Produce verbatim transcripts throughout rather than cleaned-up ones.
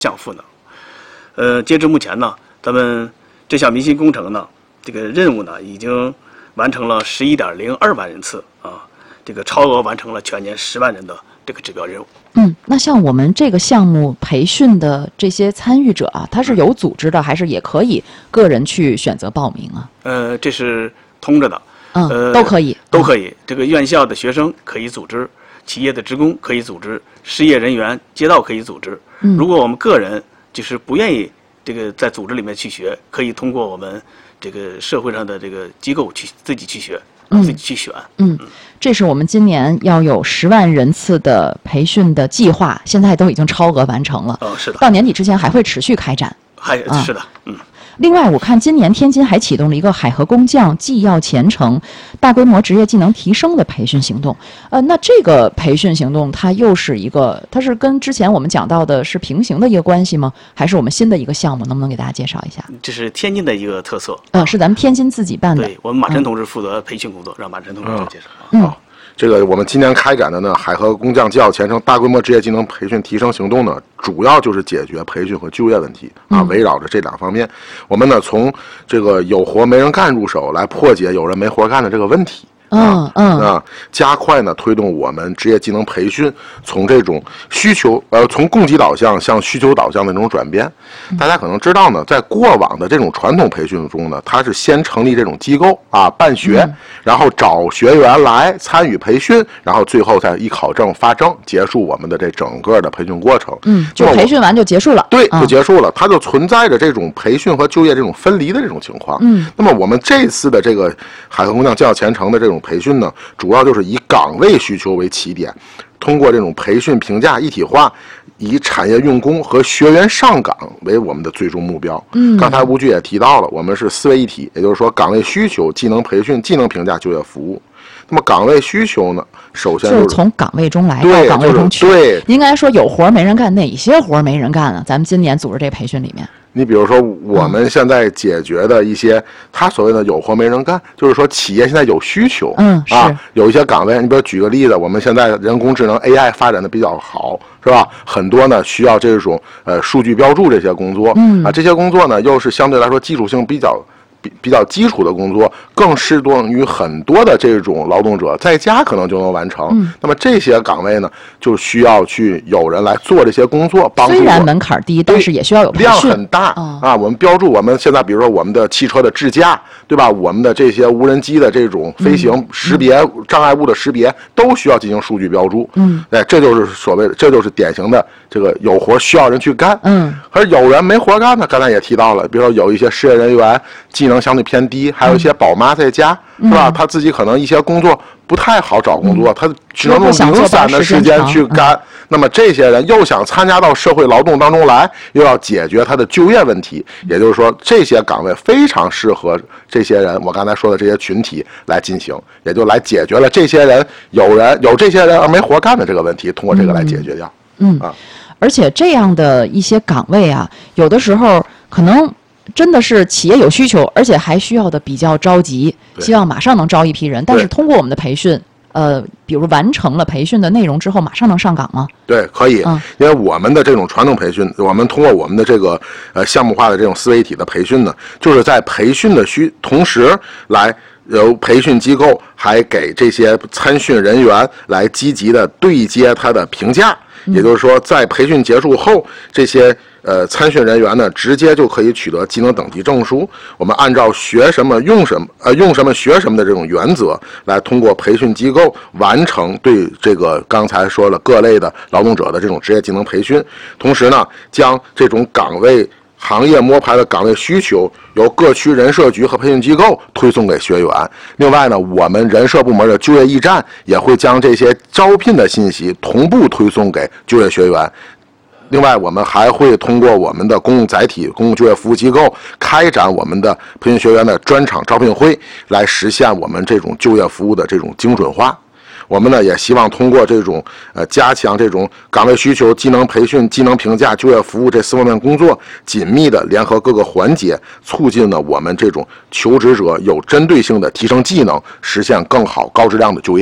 降赋能。呃，截至目前呢，咱们这项民心工程呢，这个任务呢已经完成了十一点零二万人次啊，这个超额完成了全年十万人的这个指标任务。 嗯，那像我们这个项目培训的这些参与者啊，他是有组织的，还是也可以个人去选择报名啊？ 呃，这是通着的。 嗯， 呃， 都可以， 都可以。这个院校的学生可以组织，企业的职工可以组织，失业人员、街道可以组织。 嗯， 如果我们个人就是不愿意这个在组织里面去学，可以通过我们这个社会上的这个机构去自己去学， 嗯、 自己去选。 嗯，这是我们今年要有十万人次的培训的计划，现在都已经超额完成了。 哦，是的。 到年底之前还会持续开展。 还是的，嗯。 另外，我看今年天津还启动了一个海河工匠技要前程大规模职业技能提升的培训行动。呃，那这个培训行动它又是一个，它是跟之前我们讲到的是平行的一个关系吗？还是我们新的一个项目？能不能给大家介绍一下？ 这是天津的一个特色。 呃，是咱们天津自己办的。 对，我们马晨同志负责培训工作，嗯、让马晨同志来介绍。 嗯。 好，这个我们今年开展的呢海河工匠技要前程大规模职业技能培训提升行动呢，主要就是解决培训和就业问题啊，围绕着这两方面，我们呢从这个有活没人干入手，来破解有人没活干的这个问题。 嗯嗯啊，加快呢推动我们职业技能培训从这种需求呃从供给导向向需求导向的这种转变。大家可能知道呢，在过往的这种传统培训中呢，它是先成立这种机构啊办学， 嗯、 然后找学员来参与培训，然后最后再一考证发证，结束我们的这整个的培训过程。 嗯，就培训完就结束了。 对，就结束了，它就存在着这种培训和就业这种分离的这种情况。 嗯， 那么我们这次的这个海河工匠技要前程的这种培训呢，主要就是以岗位需求为起点，通过这种培训评价一体化，以产业用工和学员上岗为我们的最终目标。 嗯， 刚才吴局也提到了，我们是四位一体，也就是说岗位需求、技能培训、技能评价、就业服务。那么岗位需求呢，首先就是从岗位中来到岗位中去。 对， 您刚才说有活没人干，哪些活没人干啊？咱们今年组织这培训里面。 你比如说，我们现在解决的一些，他所谓的有活没人干，就是说企业现在有需求， 嗯， 啊，有一些岗位，你比如举个例子，我们现在人工智能 A I 发展的比较好，是吧？很多呢需要这种呃数据标注这些工作， 嗯， 啊，这些工作呢又是相对来说基础性比较。比比较基础的工作，更适用于很多的这种劳动者在家可能就能完成。 嗯， 那么这些岗位呢，就需要去有人来做这些工作，帮助。 虽然门槛低，但是也需要有培训。 量很大、 哦、 啊！我们标注，我们现在比如说我们的汽车的智驾，对吧？我们的这些无人机的这种飞行识别、嗯、障碍物的识别，都需要进行数据标注。 嗯， 哎，这就是所谓的，这就是典型的这个有活需要人去干。 嗯， 而有人没活干呢，刚才也提到了，比如说有一些失业人员技能相对偏低，还有一些宝妈在家， 嗯、 是吧？他自己可能一些工作不太好找工作，嗯、他只能用零散的时间去干。嗯、那么这些人又想参加到社会劳动当中来，又要解决他的就业问题，也就是说，这些岗位非常适合这些人，我刚才说的这些群体来进行，也就来解决了这些人有人有这些人而没活干的这个问题，通过这个来解决掉。 嗯啊，而且这样的一些岗位啊，有的时候可能真的是企业有需求，而且还需要的比较着急，希望马上能招一批人。但是通过我们的培训，呃，比如完成了培训的内容之后，马上能上岗吗？ 对，可以。 嗯， 因为我们的这种传统培训，我们通过我们的这个呃项目化的这种思维体的培训呢，就是在培训的需同时来。由培训机构还给这些参训人员来积极的对接他的评价， 嗯、 也就是说，在培训结束后，这些呃参训人员呢，直接就可以取得技能等级证书。我们按照学什么用什么，呃用什么学什么的这种原则，来通过培训机构完成对这个刚才说了各类的劳动者的这种职业技能培训，同时呢，将这种岗位。行业摸排的岗位需求由各区人社局和培训机构推送给学员。另外呢，我们人社部门的就业驿站也会将这些招聘的信息同步推送给就业学员。另外，我们还会通过我们的公共载体、公共就业服务机构开展我们的培训学员的专场招聘会，来实现我们这种就业服务的这种精准化。我们呢也希望通过这种呃加强这种岗位需求、技能培训、技能评价、就业服务这四方面工作，紧密的联合各个环节，促进呢我们这种求职者有针对性的提升技能，实现更好高质量的就业。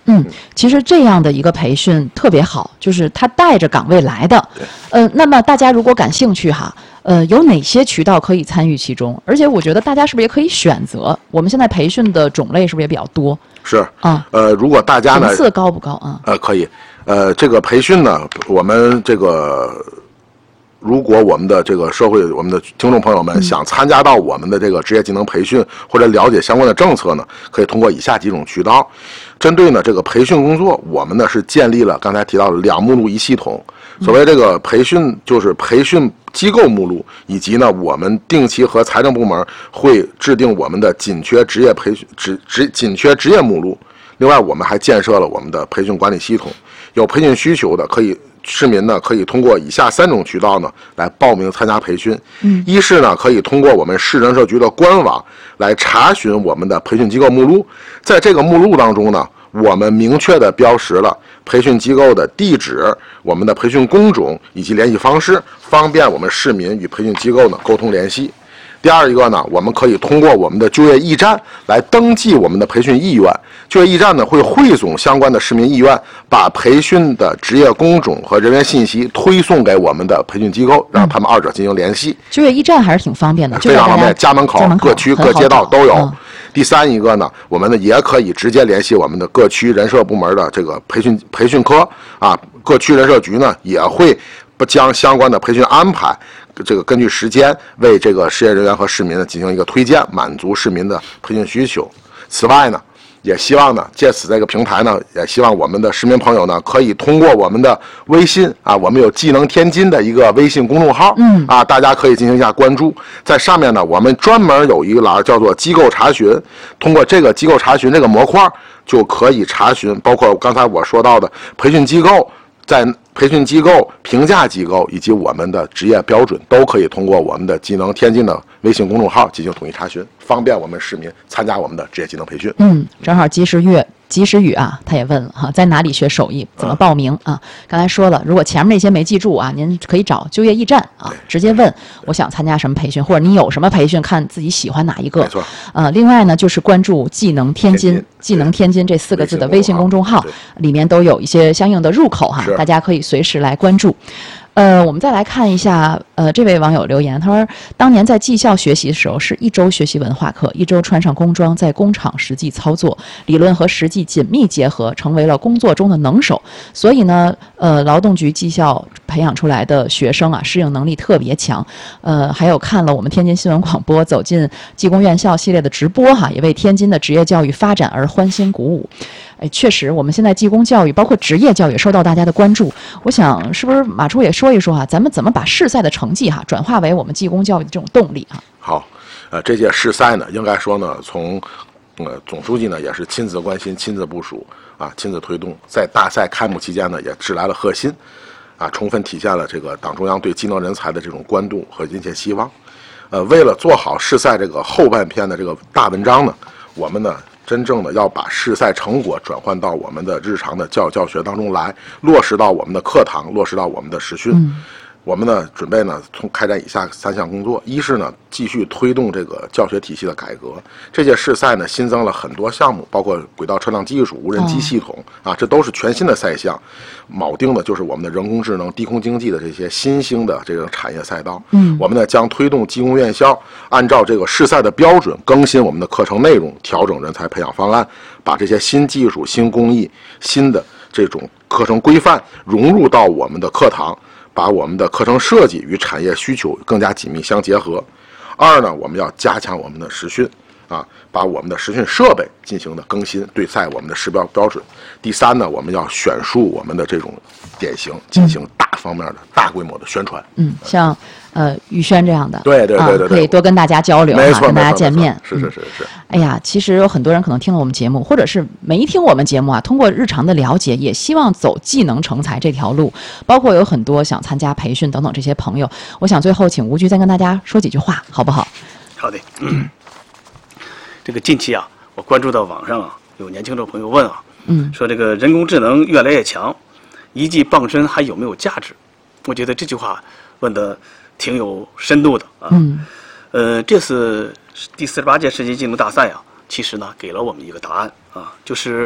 嗯，其实这样的一个培训特别好，就是他带着岗位来的。呃，那么大家如果感兴趣哈，呃，有哪些渠道可以参与其中？而且我觉得大家是不是也可以选择？我们现在培训的种类是不是也比较多？ 是啊， 呃，如果大家呢， 层次高不高啊？ 呃，可以，呃，这个培训呢，我们这个。如果我们的这个社会，我们的听众朋友们想参加到我们的这个职业技能培训，或者了解相关的政策呢，可以通过以下几种渠道。针对呢这个培训工作，我们呢是建立了刚才提到的两目录一系统。所谓这个培训，就是培训机构目录，以及呢我们定期和财政部门会制定我们的紧缺职业培训职职紧缺职业目录。另外，我们还建设了我们的培训管理系统，有培训需求的可以。市民呢可以通过以下三种渠道呢来报名参加培训。嗯，一是呢可以通过我们市人社局的官网来查询我们的培训机构目录，在这个目录当中呢，我们明确的标识了培训机构的地址、我们的培训工种以及联系方式，方便我们市民与培训机构呢沟通联系。第二一个呢，我们可以通过我们的就业驿站来登记我们的培训意愿。就业驿站呢会汇总相关的市民意愿，把培训的职业工种和人员信息推送给我们的培训机构，让他们二者进行联系。 就业驿站还是挺方便的， 非常方便，家门口、各区、各街道都有。 嗯、 第三一个呢，我们呢也可以直接联系我们的各区人社部门的这个培训培训科啊，各区人社局呢也会将相关的培训安排。这个根据时间为这个事业人员和市民呢进行一个推荐，满足市民的培训需求。此外呢，也希望呢借此这个平台呢，也希望我们的市民朋友呢可以通过我们的微信啊，我们有技能天津的一个微信公众号，嗯啊，大家可以进行一下关注。在上面呢，我们专门有一个栏叫做机构查询，通过这个机构查询这个模块，就可以查询包括刚才我说到的培训机构。在培训机构、评价机构以及我们的职业标准，都可以通过我们的技能天津的微信公众号进行统一查询，方便我们市民参加我们的职业技能培训。 嗯，正好及时月。及时雨啊，他也问了哈，在哪里学手艺，怎么报名啊？刚才说了，如果前面那些没记住啊，您可以找就业驿站啊，直接问我想参加什么培训，或者你有什么培训，看自己喜欢哪一个。 没错。 呃，另外呢，就是关注技能天津，技能天津这四个字的微信公众号，里面都有一些相应的入口哈，大家可以随时来关注。呃，我们再来看一下，呃，这位网友留言，他说，当年在技校学习的时候，是一周学习文化课，一周穿上工装，在工厂实际操作，理论和实际紧密结合，成为了工作中的能手。所以呢，呃，劳动局技校培养出来的学生啊，适应能力特别强。呃，还有看了我们天津新闻广播走进技工院校系列的直播哈，也为天津的职业教育发展而欢欣鼓舞。哎，确实，我们现在技工教育包括职业教育受到大家的关注。我想，是不是马初也说一说哈、啊，咱们怎么把市赛的成绩哈、啊、转化为我们技工教育的这种动力哈、啊？ 好，呃，这届市赛呢，应该说呢，从呃总书记呢也是亲自关心、亲自部署啊，亲自推动，在大赛开幕期间呢，也致来了贺信，啊，充分体现了这个党中央对技能人才的这种关注和殷切希望。呃，为了做好市赛这个后半篇的这个大文章呢，我们呢。真正的要把市赛成果转换到我们的日常的教育教学当中来，落实到我们的课堂，落实到我们的实训。嗯、我们呢准备呢从开展以下三项工作：一是呢继续推动这个教学体系的改革。这届市赛呢新增了很多项目，包括轨道车辆技术、无人机系统、哦、啊，这都是全新的赛项。铆定的就是我们的人工智能、低空经济的这些新兴的这个产业赛道。嗯，我们呢将推动技工院校按照这个市赛的标准更新我们的课程内容，调整人才培养方案，把这些新技术、新工艺、新的这种课程规范融入到我们的课堂，把我们的课程设计与产业需求更加紧密相结合。二呢，我们要加强我们的实训。啊，把我们的实训设备进行的更新，对赛我们的实标标准。第三呢，我们要选述我们的这种典型，进行大方面的、嗯、大规模的宣传。 嗯，像呃宇轩这样的， 对对对对对、 啊，可以多跟大家交流， 没错， 跟大家见面。 是是是是。 哎呀，其实有很多人可能听了我们节目，或者是没听我们节目啊，通过日常的了解，也希望走技能成才这条路。包括有很多想参加培训等等这些朋友，我想最后请吴局再跟大家说几句话，好不好？ 好的。嗯这个近期啊，我关注到网上啊，有年轻的朋友问啊，嗯，说这个人工智能越来越强，一技傍身还有没有价值？我觉得这句话问的挺有深度的啊。嗯，呃，这次第四十八届世界技能大赛啊，其实呢给了我们一个答案啊，就是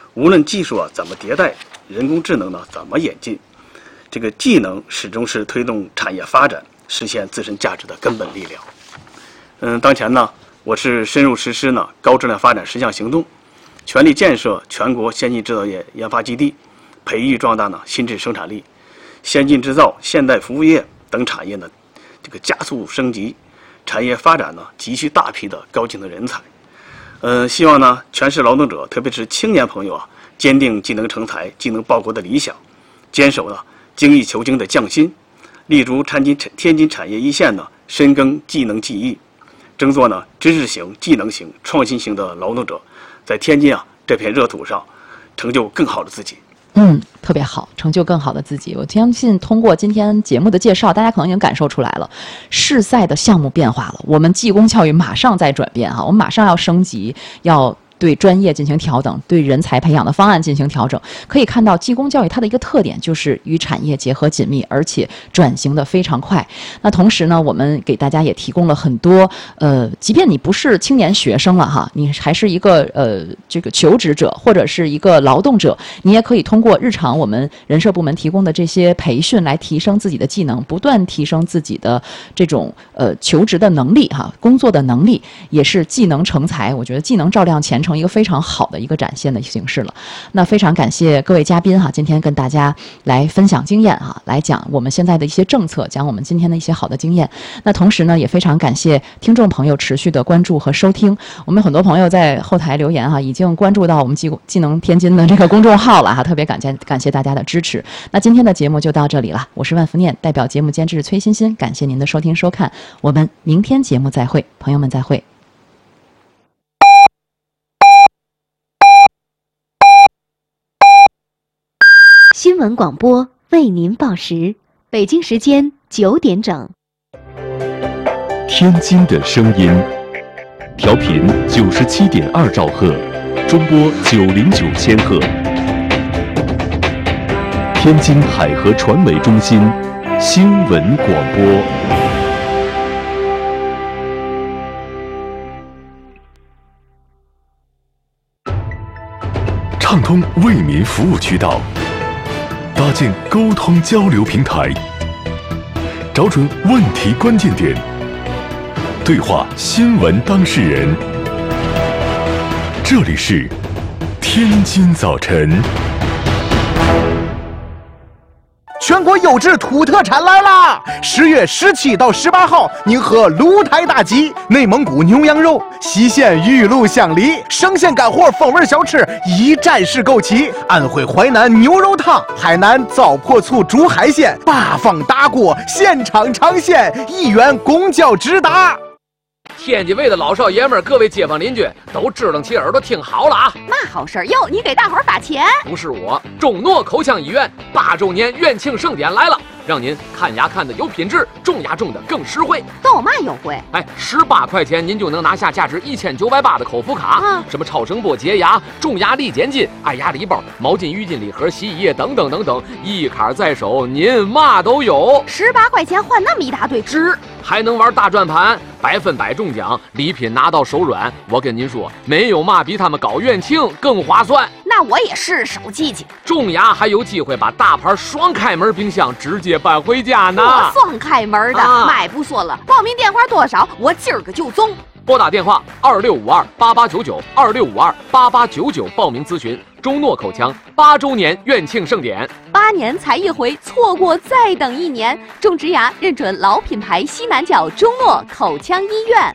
无论技术啊怎么迭代，人工智能呢怎么演进，这个技能始终是推动产业发展、实现自身价值的根本力量。嗯，当前呢，我是深入实施呢高质量发展十项行动，全力建设全国先进制造业研发基地，培育壮大呢新质生产力、先进制造、现代服务业等产业呢这个加速升级，产业发展呢急需大批的高技能人才。呃，希望呢全市劳动者，特别是青年朋友啊，坚定技能成才、技能报国的理想，坚守呢精益求精的匠心，立足天津天津产业一线呢，深耕技能技艺，争做呢知识型、技能型、创新型的劳动者，在天津啊这片热土上，成就更好的自己。 嗯，特别好，成就更好的自己。我相信通过今天节目的介绍，大家可能已经感受出来了，市赛的项目变化了，我们技工教育马上在转变哈，我们马上要升级，要对专业进行调整，对人才培养的方案进行调整。可以看到技工教育它的一个特点就是与产业结合紧密，而且转型的非常快。那同时呢，我们给大家也提供了很多呃，即便你不是青年学生了哈，你还是一个呃这个求职者或者是一个劳动者，你也可以通过日常我们人社部门提供的这些培训来提升自己的技能，不断提升自己的这种呃求职的能力哈，工作的能力，也是技能成才。我觉得技能照亮前程一个非常好的一个展现的形式了。那非常感谢各位嘉宾哈，今天跟大家来分享经验哈，来讲我们现在的一些政策，讲我们今天的一些好的经验。那同时呢，也非常感谢听众朋友持续的关注和收听。我们很多朋友在后台留言哈，已经关注到我们技技能天津的这个公众号了哈，特别感谢感谢大家的支持。那今天的节目就到这里了，我是万福念，代表节目监制崔欣欣，感谢您的收听收看，我们明天节目再会，朋友们再会。 新闻广播为您报时，北京时间九点整。 天津的声音，调频九十七点二兆赫，中波九零九千赫。天津海河传媒中心新闻广播。畅通为民服务渠道，搭建沟通交流平台，找准问题关键点，对话新闻当事人。这里是天津早晨。 全国优质土特产来啦！十月十七到十八号，宁河鹿台大集，内蒙古牛羊肉，西县玉露香梨，生鲜干货风味小吃一站式购齐。安徽淮南牛肉汤，海南糟粕醋煮海鲜，八方大锅现场尝鲜，一元公交直达。 天津卫的老少爷们儿，各位街坊邻居都支棱起耳朵听好了啊！ 嘛好事儿哟？你给大伙儿发钱？ 不是我，中诺口腔医院八周年院庆盛典来了，让您看牙看的有品质，种牙种的更实惠。 都有嘛优惠？ 哎，十八块钱您就能拿下价值一千九百八的口服卡， 嗯、 什么超声波洁牙、种牙力减筋、爱牙礼包、毛巾、浴巾礼盒、洗衣液等等等等，一卡在手，您嘛都有。 十八块钱换那么一大堆， 值！还能玩大转盘，百分百中奖，礼品拿到手软。我跟您说，没有嘛比他们搞院庆更划算。 那我也是手机去。 种牙还有机会把大牌双开门冰箱直接搬回家呢。 我双开门的， 啊、 买不说了。报名电话多少？我今儿个就中。 拨打电话二六五二八八九九二六五二八八九九报名咨询中诺口腔八周年院庆盛典。 八年才一回，错过再等一年。种植牙认准老品牌西南角中诺口腔医院。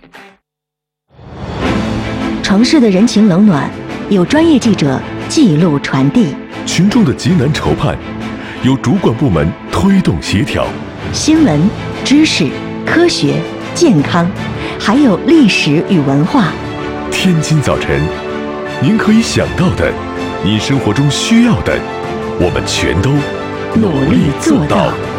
城市的人情冷暖，有专业记者记录传递； 群众的急难愁盼，有主管部门推动协调。 新闻、知识、科学、健康，还有历史与文化。 天津早晨，您可以想到的，您生活中需要的，我们全都努力做到。